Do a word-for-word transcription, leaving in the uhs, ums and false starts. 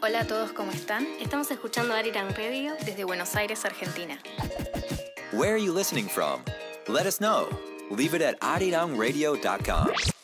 Hola a todos, ¿cómo están? Estamos escuchando Arirang Radio Desde Buenos Aires, Argentina. Where are you listening from? Let us know. Leave it at arirang radio dot com.